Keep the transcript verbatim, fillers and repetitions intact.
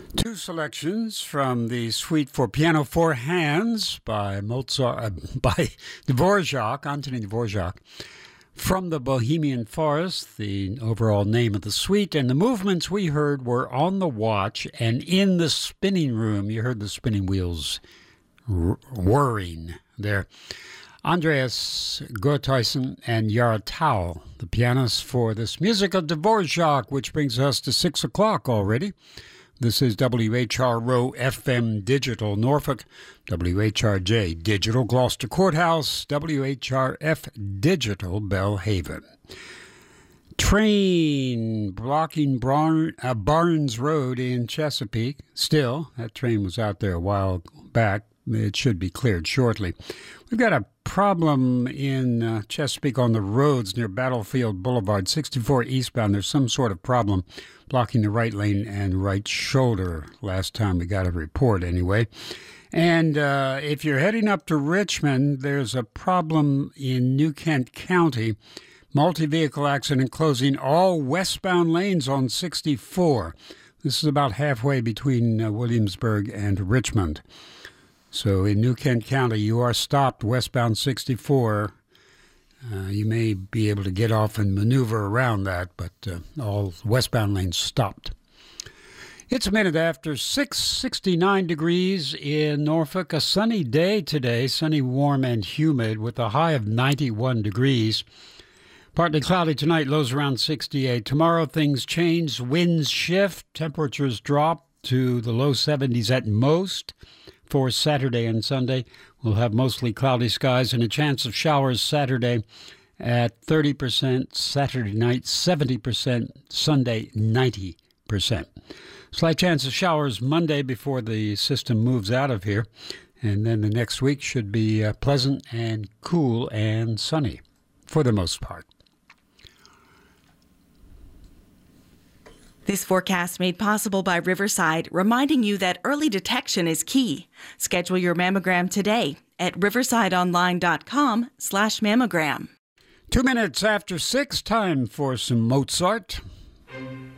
Two selections from the Suite for Piano Four Hands by Mozart, uh, by Dvorak, Anthony Dvorak, from the Bohemian Forest, the overall name of the suite. And the movements we heard were On the Watch and In the Spinning Room. You heard the spinning wheels r- whirring there. Andreas Gotthuysen and Yara Tau, the pianists for this music of Dvorak, which brings us to six o'clock already. This is W H R O F M Digital Norfolk, W H R J Digital Gloucester Courthouse, W H R F Digital Bellhaven. Train blocking Barn, uh, Barnes Road in Chesapeake. Still, that train was out there a while back. It should be cleared shortly. We've got a problem in uh, Chesapeake on the roads near Battlefield Boulevard, sixty-four eastbound. There's some sort of problem blocking the right lane and right shoulder. Last time we got a report anyway. And uh, if you're heading up to Richmond, there's a problem in New Kent County. Multi-vehicle accident closing all westbound lanes on sixty-four. This is about halfway between uh, Williamsburg and Richmond. So in New Kent County, you are stopped westbound sixty-four. Uh, you may be able to get off and maneuver around that, but uh, all westbound lanes stopped. It's a minute after six, sixty-nine degrees in Norfolk. A sunny day today, sunny, warm, and humid with a high of ninety-one degrees. Partly cloudy tonight, lows around sixty-eight. Tomorrow things change, winds shift, temperatures drop to the low seventies at most. For Saturday and Sunday, we'll have mostly cloudy skies and a chance of showers Saturday at thirty percent, Saturday night seventy percent, Sunday ninety percent. Slight chance of showers Monday before the system moves out of here, and then the next week should be uh, pleasant and cool and sunny for the most part. This forecast made possible by Riverside, reminding you that early detection is key. Schedule your mammogram today at riversideonline.com slash mammogram. Two minutes after six, time for some Mozart.